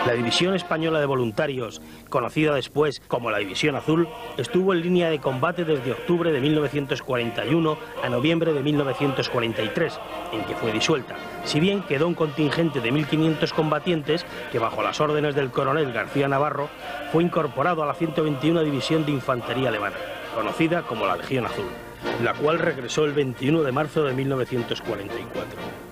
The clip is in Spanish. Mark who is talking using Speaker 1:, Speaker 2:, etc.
Speaker 1: La División Española de Voluntarios, conocida después como la División Azul, estuvo en línea de combate desde octubre de 1941 a noviembre de 1943, en que fue disuelta, si bien quedó un contingente de 1.500 combatientes que, bajo las órdenes del coronel García Navarro, fue incorporado a la 121 División de Infantería Alemana, conocida como la Legión Azul, la cual regresó el 21 de marzo de 1944.